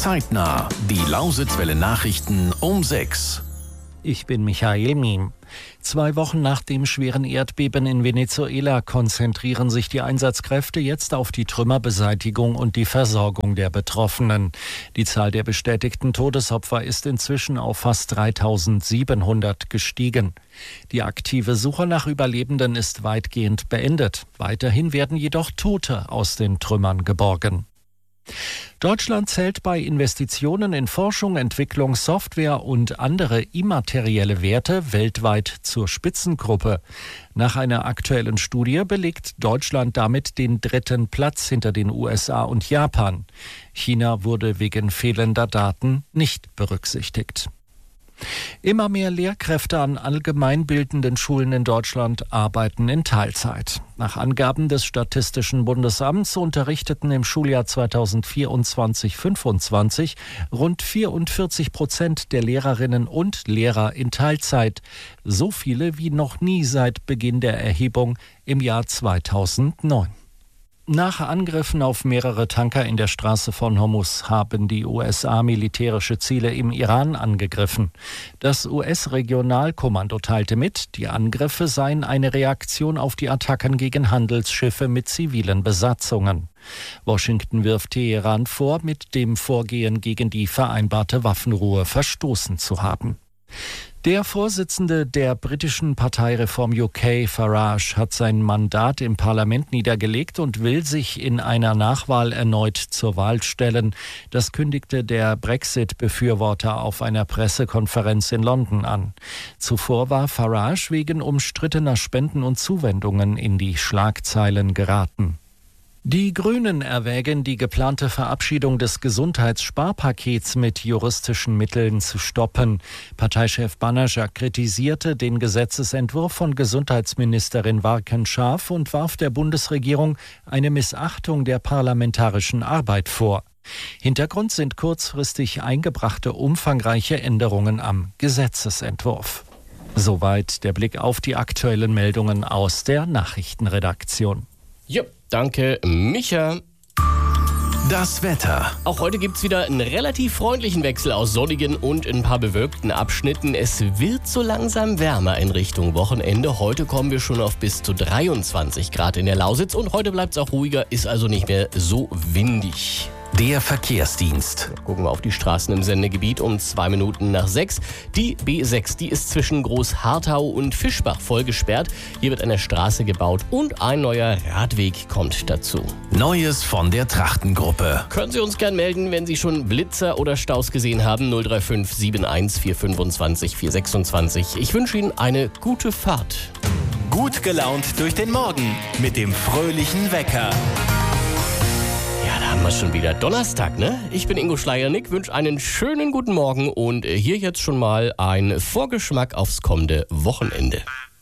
Zeitnah, die Lausitzwelle Nachrichten um 6. Ich bin Michael Miem. 2 Wochen nach dem schweren Erdbeben in Venezuela konzentrieren sich die Einsatzkräfte jetzt auf die Trümmerbeseitigung und die Versorgung der Betroffenen. Die Zahl der bestätigten Todesopfer ist inzwischen auf fast 3.700 gestiegen. Die aktive Suche nach Überlebenden ist weitgehend beendet. Weiterhin werden jedoch Tote aus den Trümmern geborgen. Deutschland zählt bei Investitionen in Forschung, Entwicklung, Software und andere immaterielle Werte weltweit zur Spitzengruppe. Nach einer aktuellen Studie belegt Deutschland damit den 3. Platz hinter den USA und Japan. China wurde wegen fehlender Daten nicht berücksichtigt. Immer mehr Lehrkräfte an allgemeinbildenden Schulen in Deutschland arbeiten in Teilzeit. Nach Angaben des Statistischen Bundesamts unterrichteten im Schuljahr 2024/25 rund 44% der Lehrerinnen und Lehrer in Teilzeit. So viele wie noch nie seit Beginn der Erhebung im Jahr 2009. Nach Angriffen auf mehrere Tanker in der Straße von Hormuz haben die USA militärische Ziele im Iran angegriffen. Das US-Regionalkommando teilte mit, die Angriffe seien eine Reaktion auf die Attacken gegen Handelsschiffe mit zivilen Besatzungen. Washington wirft Teheran vor, mit dem Vorgehen gegen die vereinbarte Waffenruhe verstoßen zu haben. Der Vorsitzende der britischen Partei Reform UK, Farage, hat sein Mandat im Parlament niedergelegt und will sich in einer Nachwahl erneut zur Wahl stellen. Das kündigte der Brexit-Befürworter auf einer Pressekonferenz in London an. Zuvor war Farage wegen umstrittener Spenden und Zuwendungen in die Schlagzeilen geraten. Die Grünen erwägen, die geplante Verabschiedung des Gesundheitssparpakets mit juristischen Mitteln zu stoppen. Parteichef Banajak kritisierte den Gesetzesentwurf von Gesundheitsministerin Warken Scharf und warf der Bundesregierung eine Missachtung der parlamentarischen Arbeit vor. Hintergrund sind kurzfristig eingebrachte umfangreiche Änderungen am Gesetzesentwurf. Soweit der Blick auf die aktuellen Meldungen aus der Nachrichtenredaktion. Ja, danke, Micha. Das Wetter. Auch heute gibt es wieder einen relativ freundlichen Wechsel aus sonnigen und ein paar bewölkten Abschnitten. Es wird so langsam wärmer in Richtung Wochenende. Heute kommen wir schon auf bis zu 23 Grad in der Lausitz und heute bleibt es auch ruhiger, ist also nicht mehr so windig. Der Verkehrsdienst. Gucken wir auf die Straßen im Sendegebiet um 2 Minuten nach 6. Die B6, die ist zwischen Großharthau und Fischbach voll gesperrt. Hier wird eine Straße gebaut und ein neuer Radweg kommt dazu. Neues von der Trachtengruppe. Können Sie uns gern melden, wenn Sie schon Blitzer oder Staus gesehen haben. 035 71 425 426. Ich wünsche Ihnen eine gute Fahrt. Gut gelaunt durch den Morgen mit dem fröhlichen Wecker. Ja, da haben wir schon wieder Donnerstag, ne? Ich bin Ingo Schleiernick, wünsche einen schönen guten Morgen und hier jetzt schon mal ein Vorgeschmack aufs kommende Wochenende.